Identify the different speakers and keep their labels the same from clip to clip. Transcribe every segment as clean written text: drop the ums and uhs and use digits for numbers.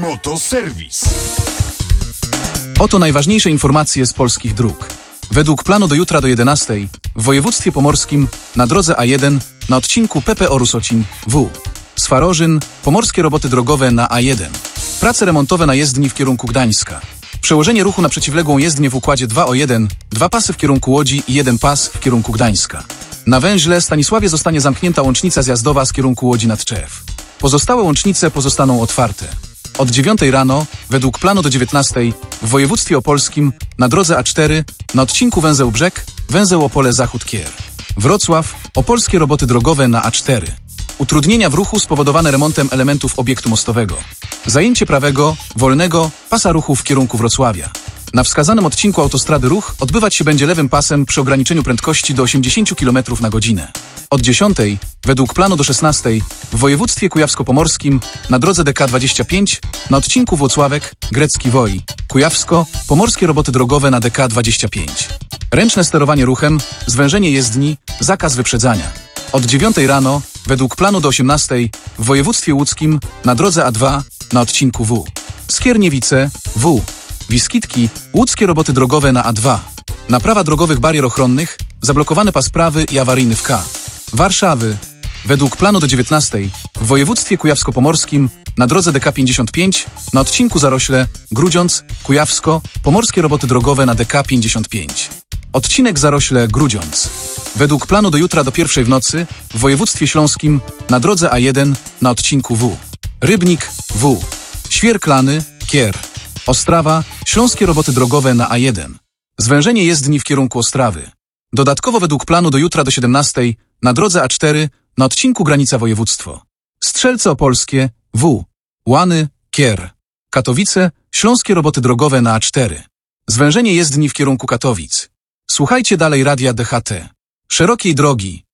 Speaker 1: Motoserwis.
Speaker 2: Oto najważniejsze informacje z polskich dróg. Według planu do jutra do 11 w województwie pomorskim na drodze A1 na odcinku PPO Rusocin W. Swarożyn, pomorskie roboty drogowe na A1. Prace remontowe na jezdni w kierunku Gdańska. Przełożenie ruchu na przeciwległą jezdnię w układzie 2:1, 2 pasy w kierunku Łodzi i 1 pas w kierunku Gdańska. Na węźle Stanisławie zostanie zamknięta łącznica zjazdowa z kierunku Łodzi nad Czew. Pozostałe łącznice pozostaną otwarte. Od 9 rano, według planu do 19 w województwie opolskim na drodze A4 na odcinku węzeł Brzeg, węzeł Opole Zachód Kier. Wrocław, opolskie roboty drogowe na A4. Utrudnienia w ruchu spowodowane remontem elementów obiektu mostowego. Zajęcie prawego, wolnego pasa ruchu w kierunku Wrocławia. Na wskazanym odcinku autostrady ruch odbywać się będzie lewym pasem przy ograniczeniu prędkości do 80 km na godzinę. Od 10 według planu do 16 w województwie kujawsko-pomorskim na drodze DK25 na odcinku Włocławek, Grecki Woi, Kujawsko, pomorskie roboty drogowe na DK25. Ręczne sterowanie ruchem, zwężenie jezdni, zakaz wyprzedzania. Od 9 rano według planu do 18 w województwie łódzkim na drodze A2 na odcinku W. Skierniewice, W. Wiskitki, łódzkie roboty drogowe na A2. Naprawa drogowych barier ochronnych, zablokowany pas prawy i awaryjny w K. Warszawy. Według planu do 19 w województwie kujawsko-pomorskim na drodze DK55 na odcinku Zarośle, Grudziądz, Kujawsko, pomorskie roboty drogowe na DK55. Odcinek Zarośle-Grudziądz. Według planu do jutra do 1 w nocy w województwie śląskim na drodze A1 na odcinku W. Rybnik, W. Świerklany, Kier. Ostrawa, śląskie roboty drogowe na A1. Zwężenie jezdni w kierunku Ostrawy. Dodatkowo według planu do jutra do 17 na drodze A4 na odcinku Granica Województwo. Strzelce Opolskie, W. Łany, Kier. Katowice, śląskie roboty drogowe na A4. Zwężenie jezdni w kierunku Katowic. Słuchajcie dalej radia DHT. Szerokiej drogi.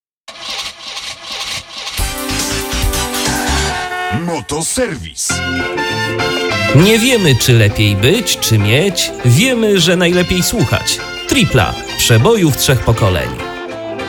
Speaker 1: Motoserwis.
Speaker 3: Nie wiemy, czy lepiej być, czy mieć. Wiemy, że najlepiej słuchać. Tripla. Przebojów 3 pokoleń.